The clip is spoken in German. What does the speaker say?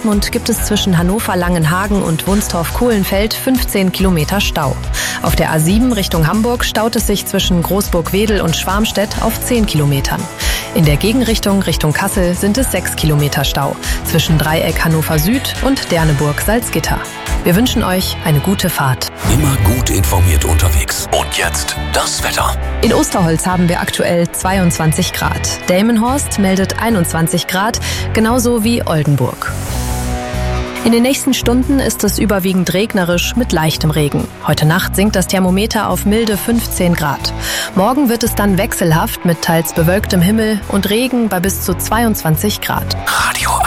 Dortmund gibt es zwischen Hannover-Langenhagen und Wunstorf-Kohlenfeld 15 Kilometer Stau. Auf der A7 Richtung Hamburg staut es sich zwischen Großburg-Wedel und Schwarmstedt auf 10 Kilometern. In der Gegenrichtung Richtung Kassel sind es 6 Kilometer Stau zwischen Dreieck Hannover Süd und Derneburg-Salzgitter. Wir wünschen euch eine gute Fahrt. Immer gut informiert unterwegs. Und jetzt das Wetter. In Osterholz haben wir aktuell 22 Grad. Delmenhorst meldet 21 Grad, genauso wie Oldenburg. In den nächsten Stunden ist es überwiegend regnerisch mit leichtem Regen. Heute Nacht sinkt das Thermometer auf milde 15 Grad. Morgen wird es dann wechselhaft mit teils bewölktem Himmel und Regen bei bis zu 22 Grad. Radio